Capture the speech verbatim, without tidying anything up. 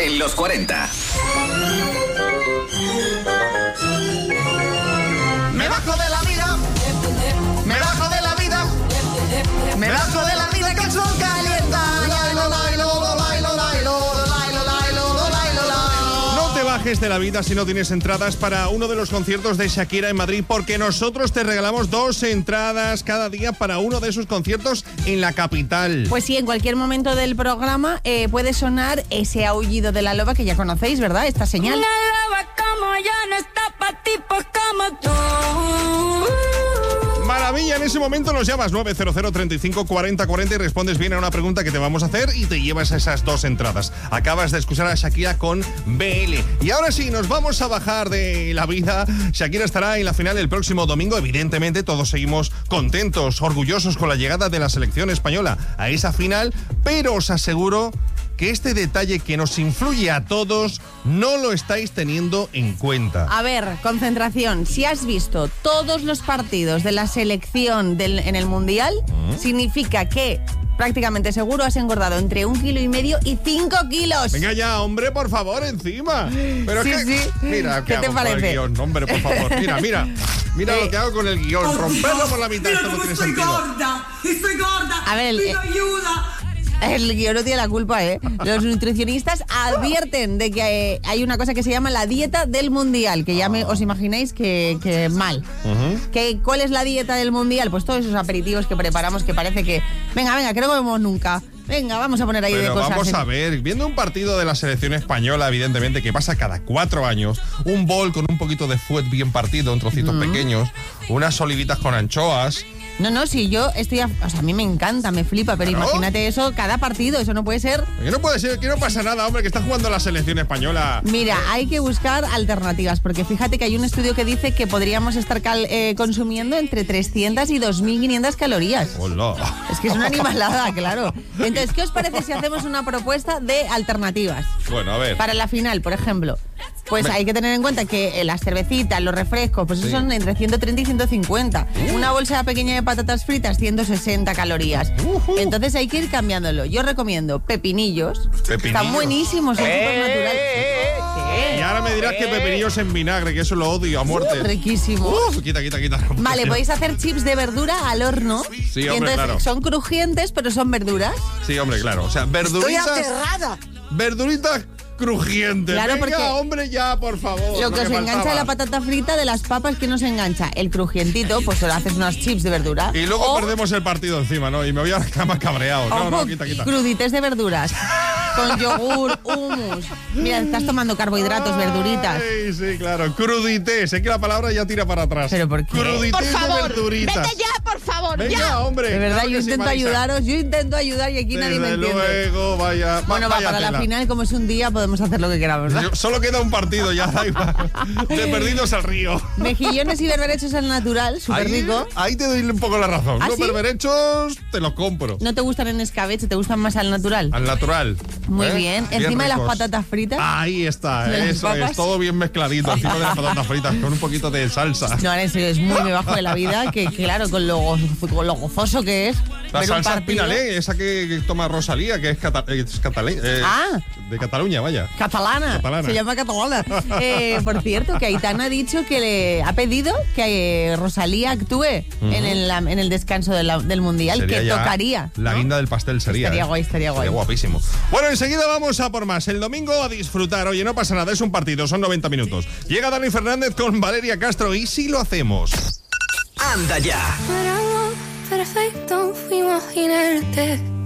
en los cuarenta. Me bajo de la vida, me bajo de la vida, me bajo de la vida que el sol calienta. No te bajes de la vida si no tienes entradas para uno de los conciertos de Shakira en Madrid, porque nosotros te regalamos dos entradas cada día para uno de sus conciertos en la capital. Pues sí, en cualquier momento del programa eh, puede sonar ese aullido de la loba que ya conocéis, ¿verdad? Esta señal. La loba como yo no está pa' tipos como tú. Maravilla, en ese momento nos llamas nueve cero cero, treinta y cinco, cuarenta, cuarenta y respondes bien a una pregunta que te vamos a hacer y te llevas esas dos entradas. Acabas de escuchar a Shakira con B L. Y ahora sí, nos vamos a bajar de la vida. Shakira estará en la final el próximo domingo. Evidentemente, todos seguimos contentos, orgullosos con la llegada de la selección española a esa final, pero os aseguro que este detalle que nos influye a todos no lo estáis teniendo en cuenta. A ver, concentración. Si has visto todos los partidos de la selección del, en el Mundial, ¿Mm? significa que prácticamente seguro has engordado entre un kilo y medio y cinco kilos. Venga ya, hombre, por favor, encima. Pero sí, es que, sí. Mira, ¿qué, ¿qué te parece? Con el guión, hombre, por favor. Mira, mira. Mira eh, lo que hago con el guión. Oh, romperlo por la mitad. Mira esto no cómo tiene estoy sentido. gorda. Estoy gorda. A ver, el, pido ayuda. El guión no tiene la culpa, ¿eh? Los nutricionistas advierten de que eh, hay una cosa que se llama la dieta del Mundial, que ya me, os imagináis que, que mal. Uh-huh. ¿Que, ¿Cuál es la dieta del Mundial? Pues todos esos aperitivos que preparamos que parece que... Venga, venga, que no comemos nunca. Venga, vamos a poner ahí Pero de cosas. Vamos en... a ver, viendo un partido de la selección española, evidentemente, que pasa cada cuatro años, un bol con un poquito de fuet bien partido, en trocitos uh-huh. pequeños, unas olivitas con anchoas... No, no, si yo estoy... A, o sea, a mí me encanta, me flipa, pero claro. Imagínate eso cada partido, eso no puede ser... Que no puede ser, que no pasa nada, hombre, que está jugando la selección española. Mira, hay que buscar alternativas, porque fíjate que hay un estudio que dice que podríamos estar cal, eh, consumiendo entre trescientas y dos mil quinientas calorías. Hola. Es que es una animalada, claro. Entonces, ¿qué os parece si hacemos una propuesta de alternativas? Bueno, a ver. Para la final, por ejemplo. Pues Me... hay que tener en cuenta que las cervecitas, los refrescos, pues sí. Eso son entre ciento treinta y ciento cincuenta. Uh. Una bolsa pequeña de patatas fritas, ciento sesenta calorías. Uh-huh. Entonces hay que ir cambiándolo. Yo recomiendo pepinillos. Pepinillos. Están buenísimos, son súper naturales. Eh, y ahora me dirás eh, que pepinillos en vinagre, que eso lo odio a muerte. Uh, riquísimo. Uf, quita, quita, quita. Vale, podéis hacer chips de verdura al horno. Sí, hombre, y entonces claro. Son crujientes, pero son verduras. Sí, hombre, claro. O sea, verduritas... Estoy aterrada. Verduritas... crujiente. Claro, venga, porque hombre, ya, por favor. Lo que os faltaba. engancha de la patata frita, de las papas, que nos engancha el crujientito, pues solo haces unos chips de verdura. Y luego o, perdemos el partido encima, ¿no? Y me voy a la cama cabreado. No, o, no, quita, quita. Crudités de verduras. Con yogur, hummus. Mira, estás tomando carbohidratos, verduritas. Sí, sí, claro. Crudités. Es que la palabra ya tira para atrás. ¿Pero por qué? Crudités por favor, de verduritas. vete ya, por favor, Venga, ya. hombre. De verdad, claro yo intento sí, ayudaros, yo intento ayudar y aquí Desde nadie me entiende. luego, vaya. Bueno, va, vaya para tela. la final, como es un día, podemos hacer lo que queramos, ¿verdad? Solo queda un partido ya, da igual. De perdidos al río. Mejillones y berberechos al natural, súper rico. Ahí te doy un poco la razón. ¿Ah, Los sí? berberechos te los compro. ¿No te gustan en escabeche? ¿Te gustan más al natural? Al natural. Muy ¿eh? bien. bien Encima ricos. de las patatas fritas. Ahí está, ¿De las eso papas? es. Todo bien mezcladito encima de las patatas fritas con un poquito de salsa. No, en serio, es muy debajo de la vida, que claro, con lo, gozo, con lo gozoso que es. La ver un salsa partido. espinalé, esa que, que toma Rosalía, que es, cata, es catale, eh, Ah. de Cataluña, vaya. Catalana. Catalana. Se llama catalana. Eh, por cierto, que Aitana ha dicho que le ha pedido que eh, Rosalía actúe uh-huh. en, el, en el descanso de la, del Mundial, Sería que ya tocaría. La ¿no? guinda del pastel sería. Estaría ¿eh? guay, estaría guay. Sería guapísimo. Bueno, enseguida vamos a por más. El domingo a disfrutar. Oye, no pasa nada, es un partido, son noventa minutos. Llega Dani Fernández con Valeria Castro y sí lo hacemos. Anda ya. Para amor perfecto fuimos inerte.